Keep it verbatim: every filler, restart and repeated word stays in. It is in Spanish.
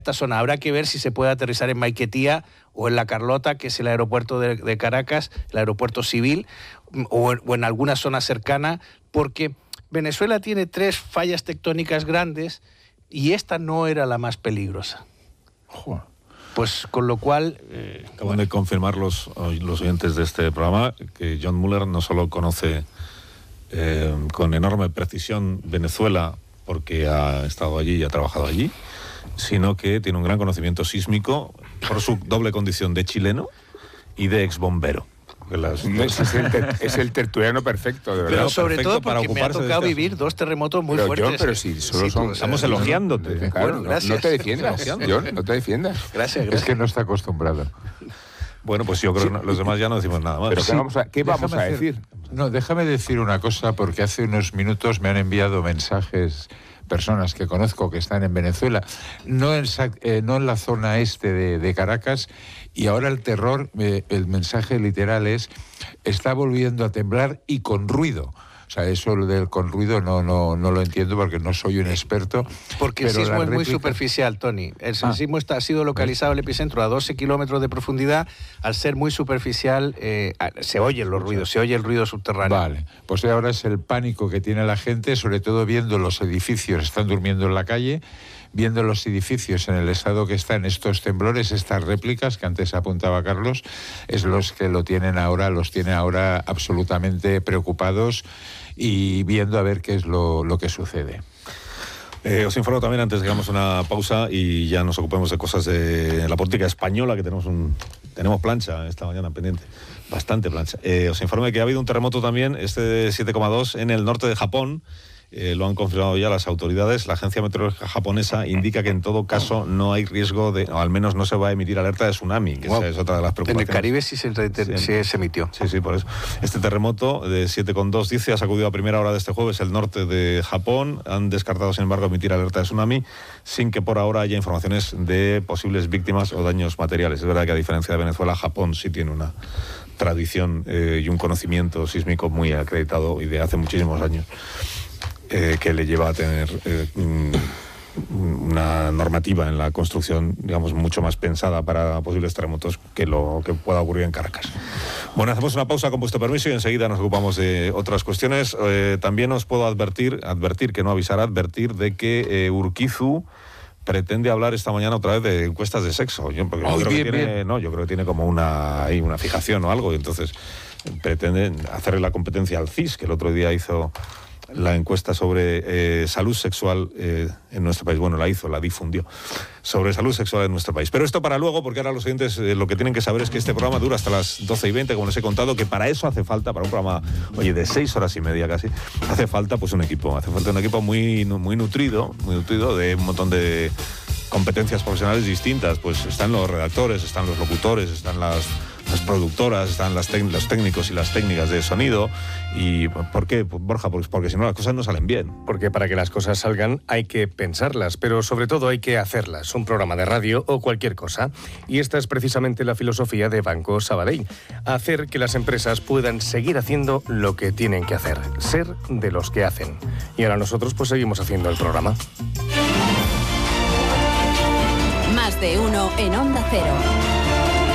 esta zona. Habrá que ver si se puede aterrizar en Maiquetía o en La Carlota, que es el aeropuerto de, de Caracas, el aeropuerto civil, o, o en alguna zona cercana, porque Venezuela tiene tres fallas tectónicas grandes y esta no era la más peligrosa. Joder. Pues con lo cual... Eh, Acaban bueno. de confirmar los, los oyentes de este programa que John Muller no solo conoce eh, con enorme precisión Venezuela porque ha estado allí y ha trabajado allí, sino que tiene un gran conocimiento sísmico por su doble condición de chileno y de exbombero. Las... No, es, el ter, es el tertuliano perfecto, de verdad. Pero sobre perfecto todo porque me ha tocado este vivir dos terremotos muy pero fuertes. John, pero si solo sí, son... pues, estamos elogiándote. No, claro, bueno, gracias. No, no te defiendas, John, no te defiendas. Gracias, gracias. Es que no está acostumbrado. Bueno, pues yo creo sí. que los demás ya no decimos nada más. Pero ¿qué vamos a, qué vamos a decir? Hacer, no, déjame decir una cosa, porque hace unos minutos me han enviado mensajes personas que conozco que están en Venezuela, no en, eh, no en la zona este de, de Caracas, y ahora el terror, eh, el mensaje literal es, está volviendo a temblar y con ruido. O sea, eso del con ruido no, no, no lo entiendo porque no soy un experto. Porque el sismo es réplica... muy superficial, Tony. El ah. sismo está, ha sido localizado el epicentro a doce kilómetros de profundidad. Al ser muy superficial, eh, se oyen los ruidos, se oye el ruido subterráneo. Vale, pues ahora es el pánico que tiene la gente, sobre todo viendo los edificios, están durmiendo en la calle, viendo los edificios en el estado que están estos temblores, estas réplicas que antes apuntaba Carlos, es los que lo tienen ahora, los tiene ahora absolutamente preocupados y viendo a ver qué es lo, lo que sucede. Eh, os informo también, antes de que hagamos una pausa y ya nos ocupemos de cosas de la política española, que tenemos un tenemos plancha esta mañana pendiente, bastante plancha. Eh, os informo de que ha habido un terremoto también, este de siete coma dos, en el norte de Japón. Eh, lo han confirmado ya las autoridades. La agencia meteorológica japonesa indica que en todo caso no hay riesgo de, o al menos no se va a emitir alerta de tsunami, que wow. esa es otra de las preocupaciones. En el Caribe sí se, sí, sí se emitió. Sí, sí, por eso. Este terremoto de siete coma dos, dice, ha sacudido a primera hora de este jueves el norte de Japón. Han descartado, sin embargo, emitir alerta de tsunami, sin que por ahora haya informaciones de posibles víctimas o daños materiales. Es verdad que a diferencia de Venezuela, Japón sí tiene una tradición eh, y un conocimiento sísmico muy acreditado y de hace muchísimos años. Eh, que le lleva a tener eh, una normativa en la construcción, digamos, mucho más pensada para posibles terremotos que lo que pueda ocurrir en Caracas. Bueno, hacemos una pausa con vuestro permiso y enseguida nos ocupamos de otras cuestiones. Eh, también os puedo advertir, advertir que no avisar, advertir de que eh, Urquizu pretende hablar esta mañana otra vez de encuestas de sexo. Yo, porque oh, yo, creo bien, que tiene, no, yo creo que tiene como una, ahí, una fijación o algo, y entonces pretende hacerle la competencia al C I S, que el otro día hizo la encuesta sobre eh, salud sexual eh, en nuestro país. Bueno, la hizo, la difundió, sobre salud sexual en nuestro país. Pero esto para luego, porque ahora los oyentes eh, lo que tienen que saber es que este programa dura hasta las doce y veinte, como les he contado, que para eso hace falta, para un programa, oye, de seis horas y media casi, hace falta pues un equipo, hace falta un equipo muy, muy nutrido, muy nutrido de un montón de competencias profesionales distintas. Pues están los redactores, están los locutores, están las... las productoras, están las tec- los técnicos y las técnicas de sonido. ¿Y por qué, Borja? Porque, porque si no las cosas no salen bien. Porque para que las cosas salgan hay que pensarlas, pero sobre todo hay que hacerlas. Un programa de radio o cualquier cosa. Y esta es precisamente la filosofía de Banco Sabadell. Hacer que las empresas puedan seguir haciendo lo que tienen que hacer. Ser de los que hacen. Y ahora nosotros pues seguimos haciendo el programa. Más de uno en Onda Cero.